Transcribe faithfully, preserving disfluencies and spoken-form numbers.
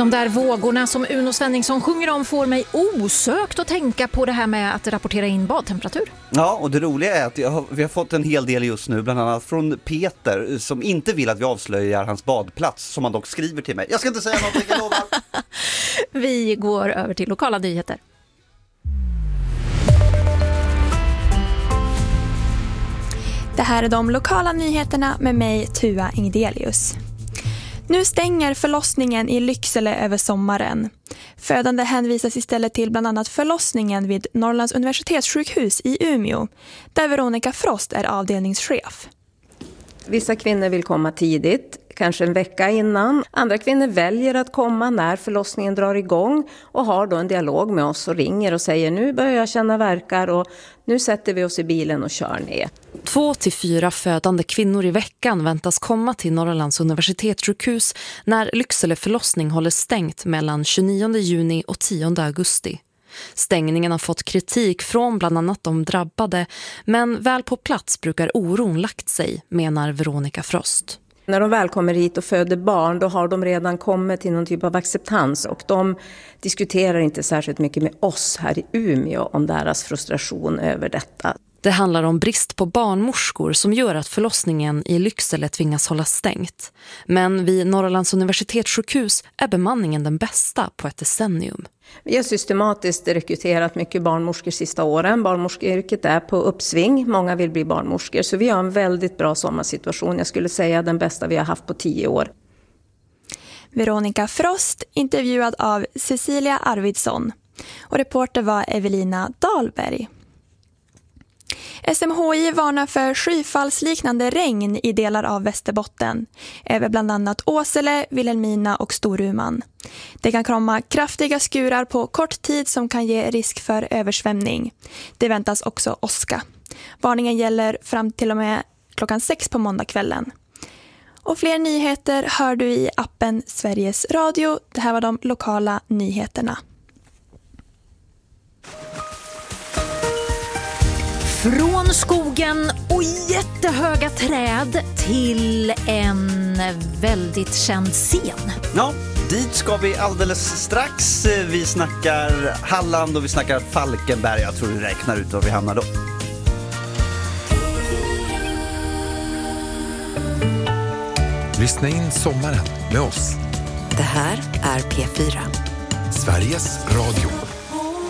De där vågorna som Uno Svenningsson sjunger om får mig osökt att tänka på det här med att rapportera in badtemperatur. Ja, och det roliga är att jag har, vi har fått en hel del just nu, bland annat från Peter, som inte vill att vi avslöjar hans badplats, som han dock skriver till mig. Jag ska inte säga någonting, jag lovar. Vi går över till lokala nyheter. Det här är de lokala nyheterna med mig, Tua Ingdelius. Nu stänger förlossningen i Lycksele över sommaren. Födande hänvisas istället till bland annat förlossningen vid Norrlands universitetssjukhus i Umeå, där Veronica Frost är avdelningschef. Vissa kvinnor vill komma tidigt, kanske en vecka innan. Andra kvinnor väljer att komma när förlossningen drar igång och har då en dialog med oss och ringer och säger nu börjar jag känna verkar och nu sätter vi oss i bilen och kör ner. Två till fyra födande kvinnor i veckan väntas komma till Norrlands universitetssjukhus när Lycksele förlossning håller stängt mellan tjugonionde juni och tionde augusti. Stängningen har fått kritik från bland annat de drabbade, men väl på plats brukar oron lagt sig, menar Veronica Frost. När de väl kommer hit och föder barn, då har de redan kommit till någon typ av acceptans och de diskuterar inte särskilt mycket med oss här i Umeå om deras frustration över detta. Det handlar om brist på barnmorskor som gör att förlossningen i Lycksele tvingas hålla stängt. Men vid Norrlands universitetssjukhus är bemanningen den bästa på ett decennium. Vi har systematiskt rekryterat mycket barnmorskor sista åren. Barnmorskeyrket är på uppsving. Många vill bli barnmorskor. Så vi har en väldigt bra sommarsituation. Jag skulle säga den bästa vi har haft på tio år. Veronica Frost intervjuad av Cecilia Arvidsson. Och reporter var Evelina Dahlberg. S M H I varnar för skyfallsliknande regn i delar av Västerbotten, över bland annat Åsele, Vilhelmina och Storuman. Det kan komma kraftiga skurar på kort tid som kan ge risk för översvämning. Det väntas också åska. Varningen gäller fram till och med klockan sex på måndagskvällen. Och fler nyheter hör du i appen Sveriges Radio. Det här var de lokala nyheterna. Från skogen och jättehöga träd till en väldigt känd scen. Ja, dit ska vi alldeles strax. Vi snackar Halland och vi snackar Falkenberg. Jag tror du räknar ut var vi hamnar då. Lyssna in sommaren med oss. Det här är P fyra. Sveriges Radio.